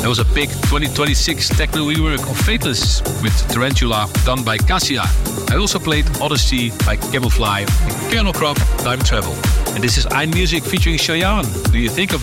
There was a big 2026 techno rework of Fateless with Tarantula done by Cassia. I also played Odyssey by Camelfly and Kernel Crop Time Travel. And this is iMusic featuring Cheyenne. Do you think of